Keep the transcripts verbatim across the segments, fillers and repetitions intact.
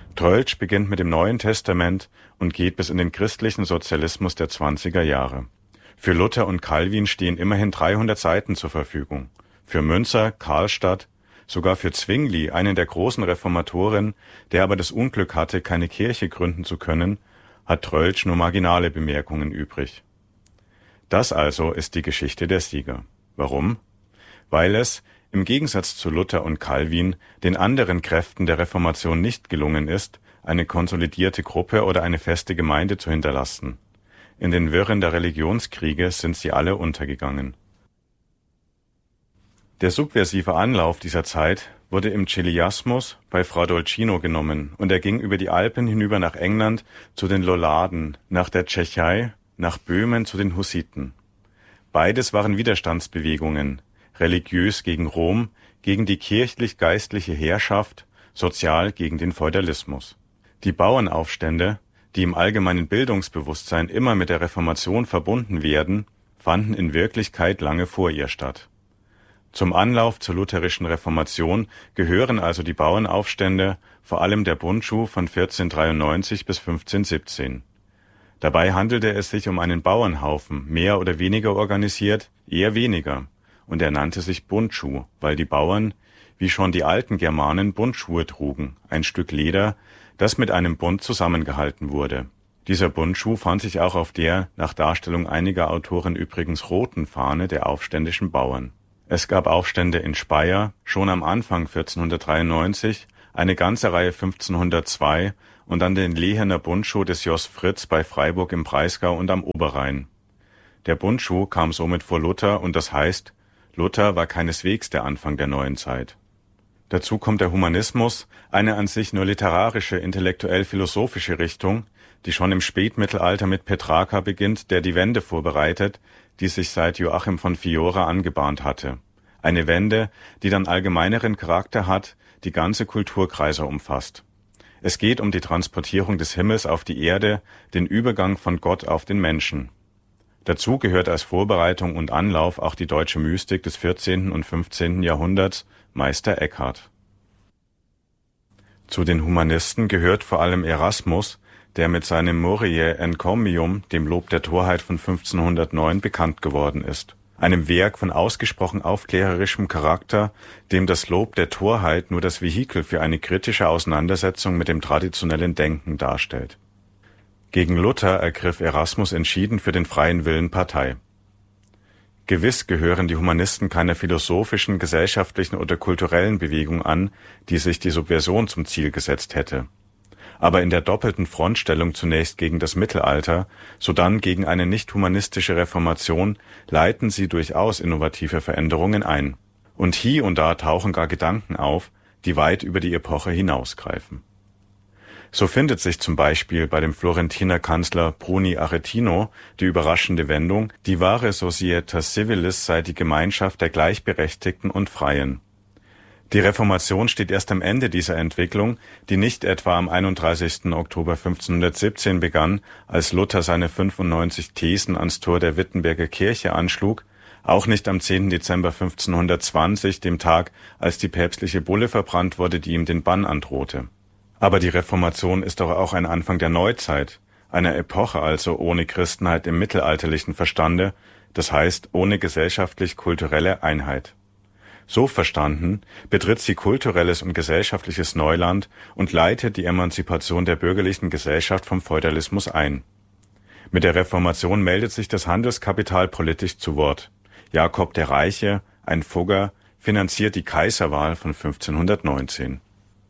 Troeltsch beginnt mit dem Neuen Testament und geht bis in den christlichen Sozialismus der zwanziger Jahre. Für Luther und Calvin stehen immerhin dreihundert Seiten zur Verfügung. Für Münzer, Karlstadt, sogar für Zwingli, einen der großen Reformatoren, der aber das Unglück hatte, keine Kirche gründen zu können, hat Troeltsch nur marginale Bemerkungen übrig. Das also ist die Geschichte der Sieger. Warum? Weil es, im Gegensatz zu Luther und Calvin, den anderen Kräften der Reformation nicht gelungen ist, eine konsolidierte Gruppe oder eine feste Gemeinde zu hinterlassen. In den Wirren der Religionskriege sind sie alle untergegangen. Der subversive Anlauf dieser Zeit wurde im Chiliasmus bei Fra Dolcino genommen und er ging über die Alpen hinüber nach England zu den Lollarden, nach der Tschechei, nach Böhmen zu den Hussiten. Beides waren Widerstandsbewegungen, religiös gegen Rom, gegen die kirchlich-geistliche Herrschaft, sozial gegen den Feudalismus. Die Bauernaufstände, die im allgemeinen Bildungsbewusstsein immer mit der Reformation verbunden werden, fanden in Wirklichkeit lange vor ihr statt. Zum Anlauf zur lutherischen Reformation gehören also die Bauernaufstände, vor allem der Bundschuh von vierzehnhundertdreiundneunzig bis fünfzehnhundertsiebzehn. Dabei handelte es sich um einen Bauernhaufen, mehr oder weniger organisiert, eher weniger, und er nannte sich Bundschuh, weil die Bauern, wie schon die alten Germanen, Bundschuhe trugen, ein Stück Leder, das mit einem Bund zusammengehalten wurde. Dieser Bundschuh fand sich auch auf der, nach Darstellung einiger Autoren übrigens roten Fahne der aufständischen Bauern. Es gab Aufstände in Speyer, schon am Anfang vierzehnhundertdreiundneunzig, eine ganze Reihe fünfzehnhundertzwei und dann den Lehener Bundschuh des Jos Fritz bei Freiburg im Breisgau und am Oberrhein. Der Bundschuh kam somit vor Luther und das heißt, Luther war keineswegs der Anfang der neuen Zeit. Dazu kommt der Humanismus, eine an sich nur literarische, intellektuell-philosophische Richtung, die schon im Spätmittelalter mit Petrarca beginnt, der die Wende vorbereitet, die sich seit Joachim von Fiora angebahnt hatte. Eine Wende, die dann allgemeineren Charakter hat, die ganze Kulturkreise umfasst. Es geht um die Transportierung des Himmels auf die Erde, den Übergang von Gott auf den Menschen. Dazu gehört als Vorbereitung und Anlauf auch die deutsche Mystik des vierzehnten und fünfzehnten Jahrhunderts, Meister Eckhart. Zu den Humanisten gehört vor allem Erasmus, der mit seinem Moriae Encomium, dem Lob der Torheit von fünfzehnhundertneun, bekannt geworden ist. Einem Werk von ausgesprochen aufklärerischem Charakter, dem das Lob der Torheit nur das Vehikel für eine kritische Auseinandersetzung mit dem traditionellen Denken darstellt. Gegen Luther ergriff Erasmus entschieden für den freien Willen Partei. Gewiss gehören die Humanisten keiner philosophischen, gesellschaftlichen oder kulturellen Bewegung an, die sich die Subversion zum Ziel gesetzt hätte. Aber in der doppelten Frontstellung zunächst gegen das Mittelalter, sodann gegen eine nicht-humanistische Reformation, leiten sie durchaus innovative Veränderungen ein. Und hie und da tauchen gar Gedanken auf, die weit über die Epoche hinausgreifen. So findet sich zum Beispiel bei dem Florentiner Kanzler Bruni Aretino die überraschende Wendung, die wahre Societas Civilis sei die Gemeinschaft der Gleichberechtigten und Freien. Die Reformation steht erst am Ende dieser Entwicklung, die nicht etwa am einunddreißigsten Oktober fünfzehnhundertsiebzehn begann, als Luther seine fünfundneunzig Thesen ans Tor der Wittenberger Kirche anschlug, auch nicht am zehnten Dezember fünfzehnhundertzwanzig, dem Tag, als die päpstliche Bulle verbrannt wurde, die ihm den Bann androhte. Aber die Reformation ist doch auch ein Anfang der Neuzeit, einer Epoche also ohne Christenheit im mittelalterlichen Verstande, das heißt ohne gesellschaftlich-kulturelle Einheit. So verstanden betritt sie kulturelles und gesellschaftliches Neuland und leitet die Emanzipation der bürgerlichen Gesellschaft vom Feudalismus ein. Mit der Reformation meldet sich das Handelskapital politisch zu Wort. Jakob der Reiche, ein Fugger, finanziert die Kaiserwahl von fünfzehnhundertneunzehn.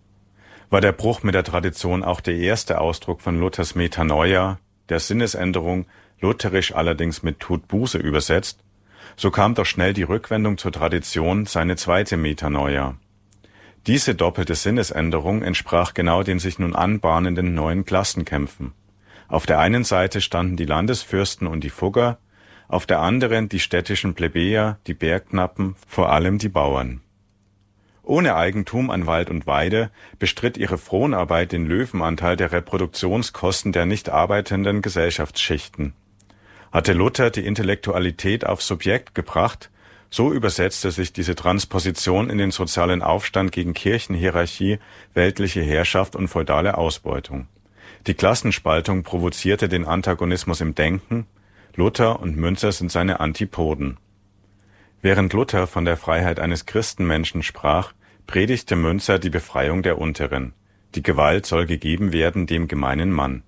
War der Bruch mit der Tradition auch der erste Ausdruck von Luthers Metanoia, der Sinnesänderung, lutherisch allerdings mit Tut Buße übersetzt, so kam doch schnell die Rückwendung zur Tradition, seine zweite Metanoia. Diese doppelte Sinnesänderung entsprach genau den sich nun anbahnenden neuen Klassenkämpfen. Auf der einen Seite standen die Landesfürsten und die Fugger, auf der anderen die städtischen Plebejer, die Bergknappen, vor allem die Bauern. Ohne Eigentum an Wald und Weide bestritt ihre Fronarbeit den Löwenanteil der Reproduktionskosten der nicht arbeitenden Gesellschaftsschichten. Hatte Luther die Intellektualität aufs Subjekt gebracht, So übersetzte sich diese Transposition in den sozialen Aufstand gegen Kirchenhierarchie, weltliche Herrschaft und feudale Ausbeutung. Die Klassenspaltung provozierte den Antagonismus im Denken. Luther und Müntzer sind seine Antipoden. Während Luther von der Freiheit eines Christenmenschen sprach, predigte Müntzer die Befreiung der Unteren. Die Gewalt soll gegeben werden dem gemeinen Mann.